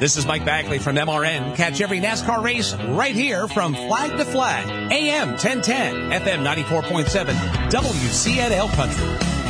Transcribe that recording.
This is Mike Bagley from MRN. Catch every NASCAR race right here from flag to flag. AM 1010, FM 94.7, WCNL Country.